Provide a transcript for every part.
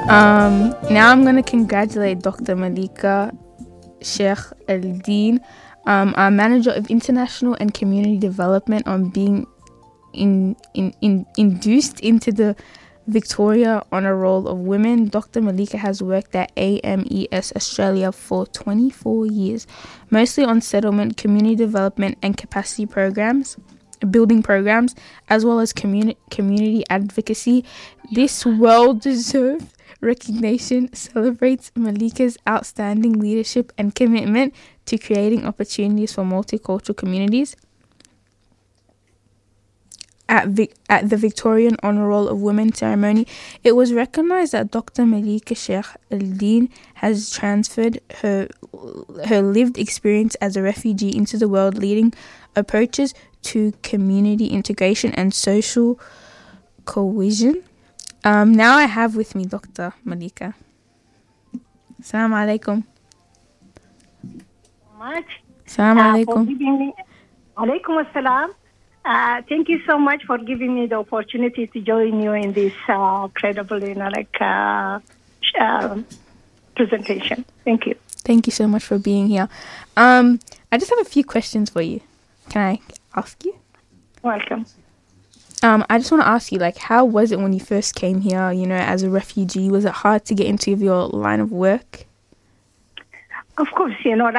Now I'm going to congratulate Dr. Malika Sheikh Al-Din, our Manager of International and Community Development, on being induced into the Victoria Honour Roll of Women. Dr. Malika has worked at AMES Australia for 24 years, mostly on settlement, community development and capacity building programs, as well as community advocacy. This well-deserved recognition celebrates Malika's outstanding leadership and commitment to creating opportunities for multicultural communities. At the Victorian Honour Roll of Women ceremony, it was recognized that Dr. Malika Sheikh Al-Din has transferred her lived experience as a refugee into the world, leading approaches to community integration and social cohesion. Now I have with me Dr. Malika. Assalamu alaikum. Assalamu alaikum. Alaikum assalam. Thank you so much for giving me the opportunity to join you in this credible, presentation. Thank you. Thank you so much for being here. I just have a few questions for you. Can I ask you? Welcome. I just want to ask you, how was it when you first came here, as a refugee? Was it hard to get into your line of work? Of course,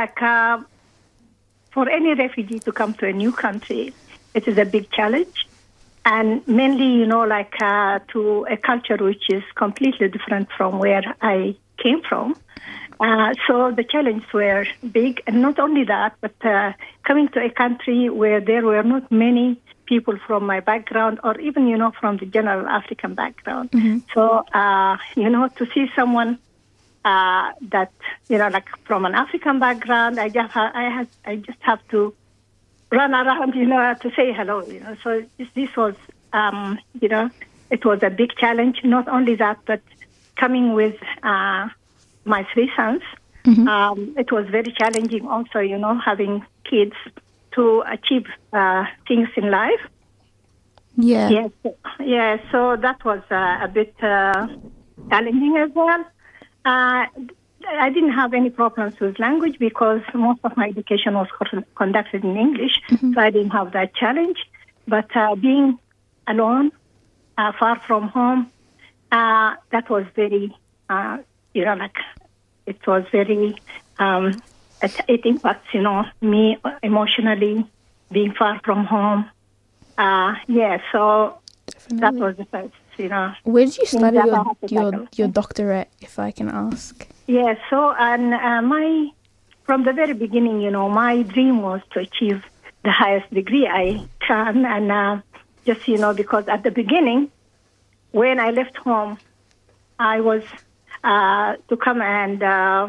for any refugee to come to a new country, it is a big challenge. And mainly, to a culture which is completely different from where I came from. So the challenges were big. And not only that, but coming to a country where there were not many people from my background or even, from the general African background. Mm-hmm. So, to see someone that, from an African background, I just have to run around, to say hello, So this was, it was a big challenge. Not only that, but coming with my 3 sons, mm-hmm. It was very challenging also, having kids to achieve things in life. Yeah. Yes. So that was a bit challenging as well. I didn't have any problems with language because most of my education was conducted in English, mm-hmm. so I didn't have that challenge. But being alone, far from home, that was very, it was very, it impacts, me emotionally, being far from home. So Definitely. that was the first, Where did you study your doctorate, if I can ask? Yes, so from the very beginning, my dream was to achieve the highest degree I can. And because at the beginning, when I left home, I was to come and,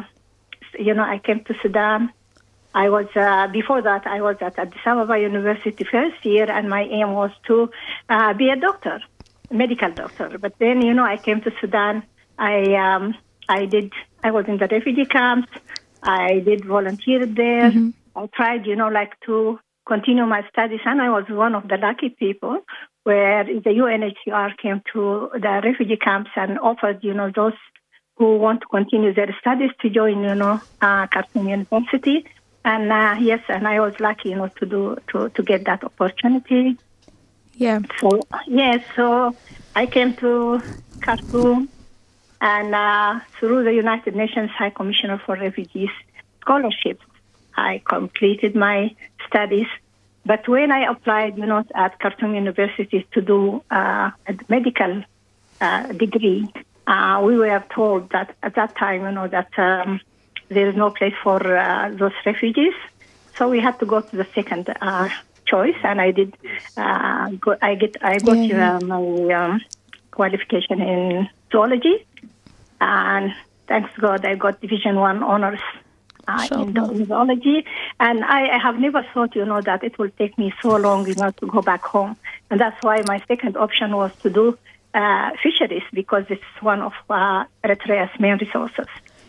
I came to Sudan. I was, before that, I was at Addis Ababa University first year, and my aim was to be a doctor, medical doctor. But then, I came to Sudan. I was in the refugee camps. I did volunteer there. Mm-hmm. I tried, to continue my studies, and I was one of the lucky people where the UNHCR came to the refugee camps and offered, those who want to continue their studies to join, Khartoum University. And yes, and I was lucky, to get that opportunity. Yeah. So yes, so I came to Khartoum, and through the United Nations High Commissioner for Refugees scholarships, I completed my studies. But when I applied, at Khartoum University to do a medical degree, we were told that at that time, that there is no place for those refugees. So we had to go to the second choice, and I did. I got my qualification in zoology, and thanks God, I got Division 1 honors in zoology. And I have never thought, that it will take me so long, to go back home. And that's why my second option was to do fisheries, because it's one of Eritrea's main resources.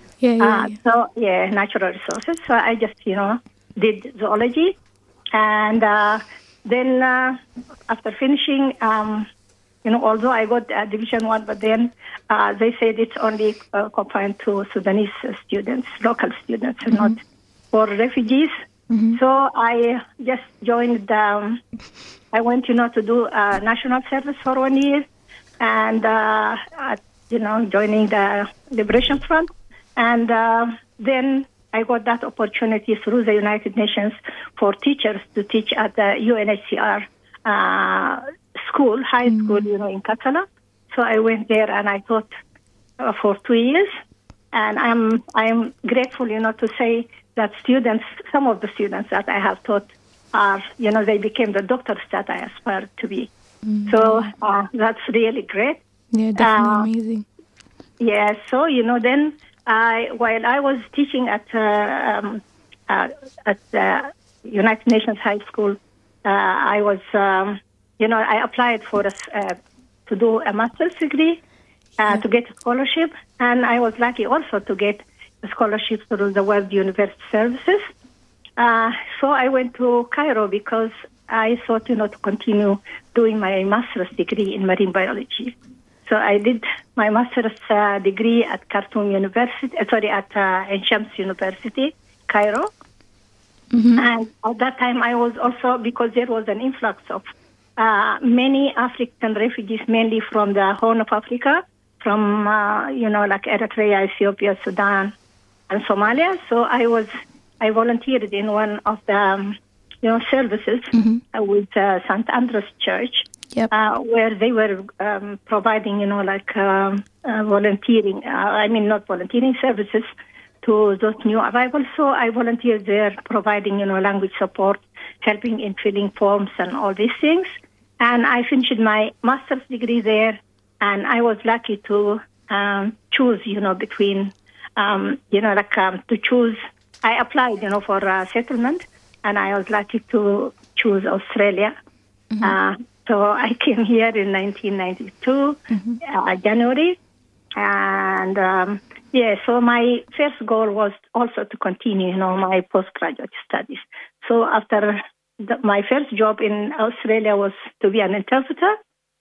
So, natural resources. So I just, did zoology. And then after finishing, although I got Division 1, but then they said it's only confined to Sudanese students, local students, and not for refugees. So I just joined, I went, to do national service for 1 year, and, joining the Liberation Front. And then I got that opportunity through the United Nations for teachers to teach at the UNHCR school, high school, in Katala. So I went there and I taught for 2 years. And I'm grateful, to say that some of the students that I have taught are, they became the doctors that I aspired to be. So that's really great. Yeah, definitely amazing. Yeah, so, then while I was teaching at the United Nations High School, I was, I applied for to do a master's degree, to get a scholarship, and I was lucky also to get a scholarship through the World University Services. So I went to Cairo because I thought, to continue doing my master's degree in marine biology. So I did my master's degree at Khartoum University, at Ain Shams University, Cairo. And at that time I was also, because there was an influx of many African refugees, mainly from the Horn of Africa, from, like Eritrea, Ethiopia, Sudan, and Somalia. So I volunteered in one of the, services with St. Andrew's Church. Yep. Where they were providing, volunteering, not volunteering services to those new arrivals. So I volunteered there, providing, language support, helping in filling forms and all these things. And I finished my master's degree there, and I was lucky to choose, between, to choose. I applied, for settlement, and I was lucky to choose Australia. So I came here in 1992, January. And, so my first goal was also to continue, my postgraduate studies. So after my first job in Australia was to be an interpreter.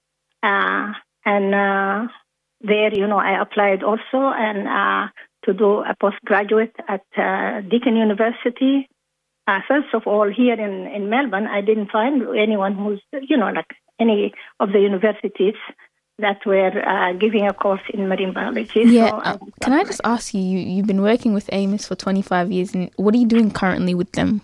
And there, I applied also and to do a postgraduate at Deakin University. First of all, here in Melbourne, I didn't find anyone who's, any of the universities that were giving a course in marine biology. Yeah. So can I just ask you, you've been working with AMIS for 25 years, and what are you doing currently with them?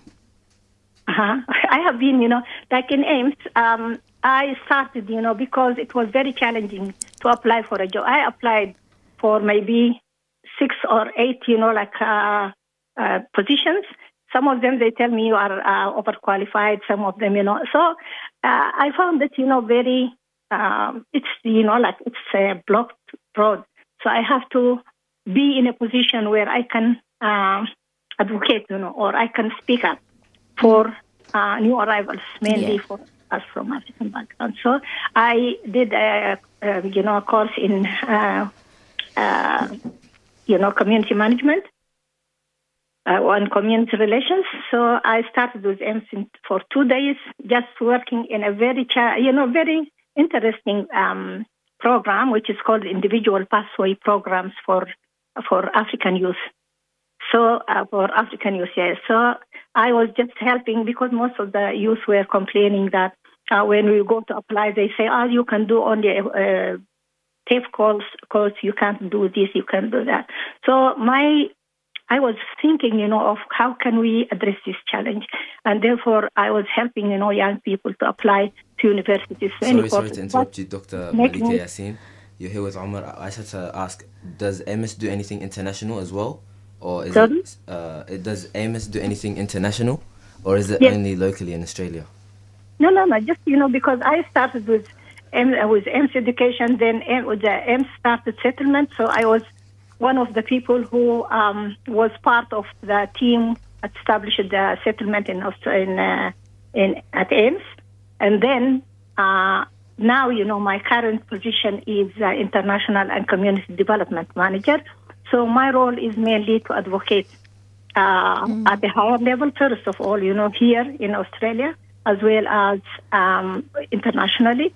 I have been, like in AIMS, I started, because it was very challenging to apply for a job. I applied for maybe 6 or 8, positions. Some of them, they tell me you are overqualified, some of them, So I found that, very, it's, it's a blocked road. So I have to be in a position where I can advocate, or I can speak up for new arrivals, mainly for us from African background. So I did a course in, community management. On community relations. So I started with AIMS for 2 days, just working in a very, very interesting program, which is called Individual Pathway Programs for African youth. So for African youth, yes. So I was just helping because most of the youth were complaining that when we go to apply, they say, you can do only TAFE calls, you can't do this, you can't do that. So I was thinking, of how can we address this challenge. And therefore, I was helping, young people to apply to universities. Sorry to interrupt you, Dr. Malika Yassin. You're here with Omar. I just had to ask, does AMIS do anything international as well? Or is does AMIS do anything international? Or is it only locally in Australia? No. Just, because I started with AIMS education, then with the AIMS started settlement. So I was one of the people who was part of the team that established the settlement at AIMS. And then now, my current position is International and Community Development Manager. So my role is mainly to advocate at the higher level, first of all, here in Australia, as well as internationally.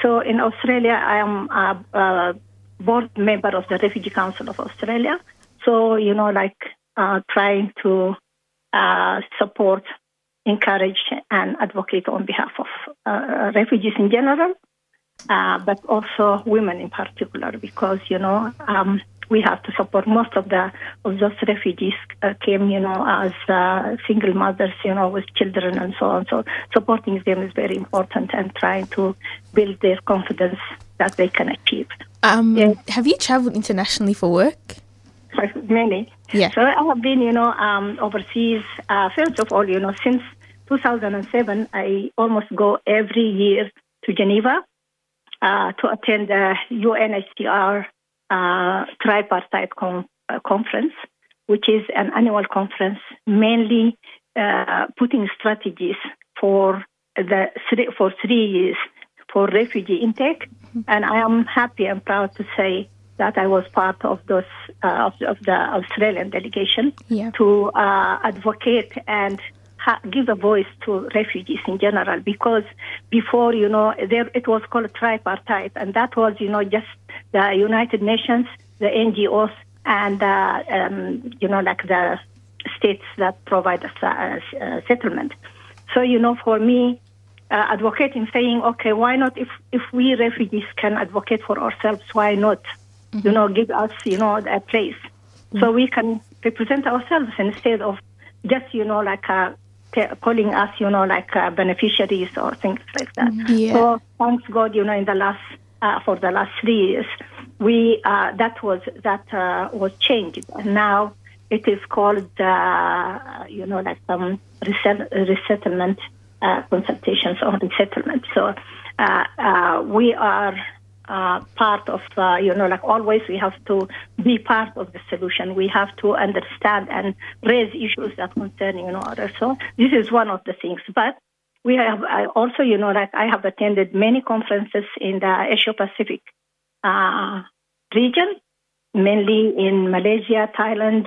So in Australia, I am a board member of the Refugee Council of Australia. So, trying to support, encourage, and advocate on behalf of refugees in general, but also women in particular, because, we have to support most of those refugees came, as single mothers, with children and so on. So supporting them is very important and trying to build their confidence that they can achieve. Have you traveled internationally for work? Many. Yeah. So I have been, overseas. First of all, since 2007, I almost go every year to Geneva to attend the UNHCR tripartite conference, which is an annual conference mainly putting strategies for 3 years for refugee intake. And I am happy and proud to say that I was part of those of the Australian delegation to advocate and give a voice to refugees in general, because before, it was called tripartite, and that was, just the United Nations, the NGOs, and, the states that provide settlement. So, for me, advocating, saying, okay, why not, if we refugees can advocate for ourselves, why not, give us, a place so we can represent ourselves instead of just, calling us, beneficiaries or things like that. Yeah. So thanks God, in the last for the last 3 years, we that was changed. And now it is called, resettlement consultations or resettlement. So we are part of, always we have to be part of the solution. We have to understand and raise issues that concern, others. So this is one of the things. But we have also, I have attended many conferences in the Asia-Pacific region, mainly in Malaysia, Thailand,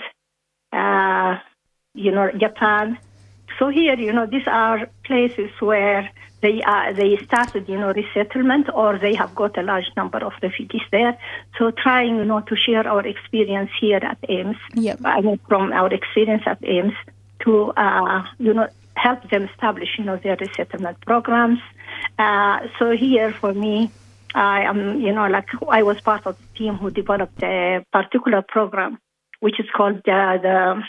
Japan. So here, these are places where they started, resettlement, or they have got a large number of refugees there. So trying, to share our experience here at AIMS, from our experience at AIMS to, help them establish, their resettlement programs. So here for me, I am, I was part of the team who developed a particular program, which is called the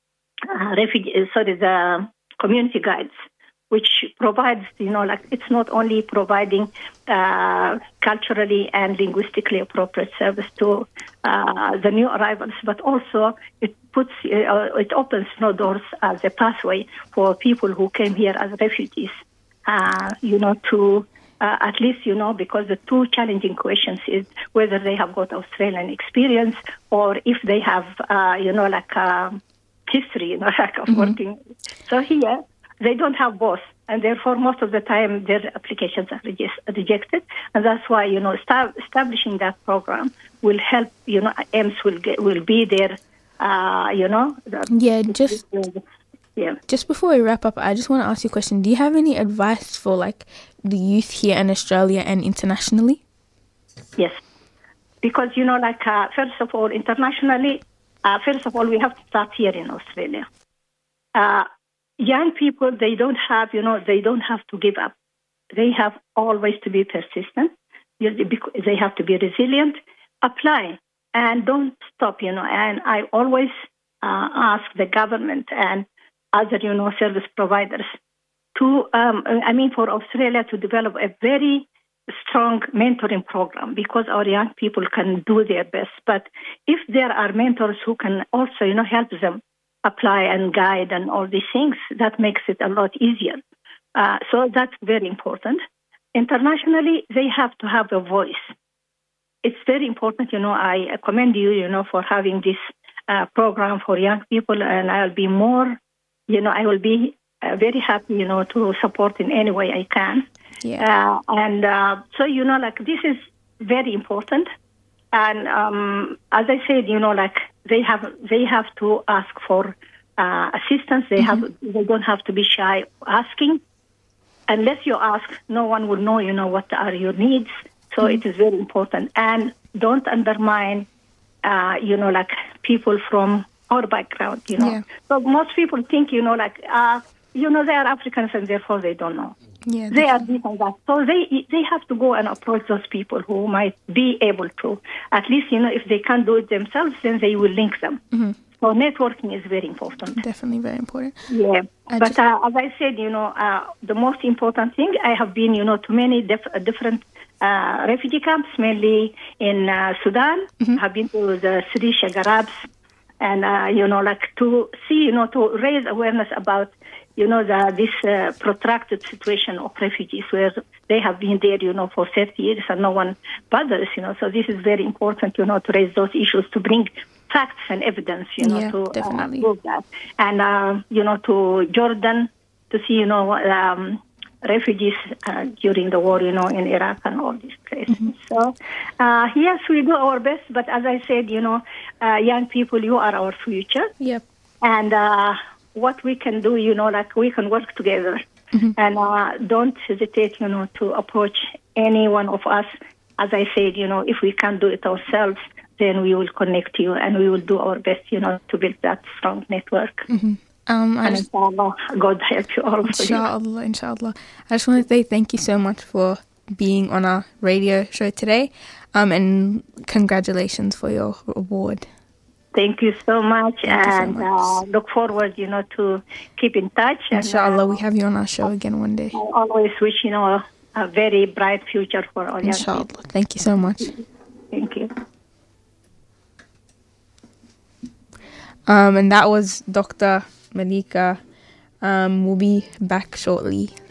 community guides, which provides, it's not only providing culturally and linguistically appropriate service to the new arrivals, but also it opens doors as a pathway for people who came here as refugees, to at least, because the two challenging questions is whether they have got Australian experience or if they have, history, of working. So here, they don't have both, and therefore most of the time their applications are rejected, and that's why establishing that program will help. AIMS will be there. Just before we wrap up, I just want to ask you a question. Do you have any advice for the youth here in Australia and internationally? Yes, because first of all, internationally, we have to start here in Australia. Young people, they don't have to give up. They have always to be persistent. They have to be resilient. Apply and don't stop, And I always ask the government and other, service providers to, for Australia to develop a very strong mentoring program, because our young people can do their best. But if there are mentors who can also, help them apply and guide and all these things, that makes it a lot easier. So that's very important. Internationally, they have to have a voice. It's very important, I commend you, for having this program for young people, and I'll be more, I will be very happy, to support in any way I can. Yeah. So, this is very important. And as I said, they have to ask for assistance. They don't have to be shy asking. unless you ask, no one will know, what are your needs. So it is very important. And don't undermine, like people from our background, Yeah. So most people think, they are Africans and therefore they don't know. Yeah, they are this and that. So they have to go and approach those people who might be able to. At least, if they can't do it themselves, then they will link them. Mm-hmm. So networking is very important. Definitely very important. Yeah. But as I said, the most important thing, I have been, to many different refugee camps, mainly in Sudan. Mm-hmm. I've been to the Sri Shagarabs. And, to see, to raise awareness about, this protracted situation of refugees where they have been there, for 30 years and no one bothers, So this is very important, to raise those issues, to bring facts and evidence, to prove that. And, to Jordan, to see, refugees during the war, in Iraq and all these places. Mm-hmm. So, yes, we do our best. But as I said, young people, you are our future. Yep. And what we can do, we can work together. Mm-hmm. And don't hesitate, to approach any one of us. As I said, if we can't do it ourselves, then we will connect you and we will do our best, to build that strong network. Mm-hmm. Inshallah, God help you all. Inshallah. I just want to say thank you so much for being on our radio show today, and congratulations for your award. Thank you so much, look forward, to keep in touch. Inshallah, we have you on our show again one day. I always wish, a very bright future for all young people. Inshallah. Thank you so much. Thank you. And that was Dr. Malika. We'll be back shortly.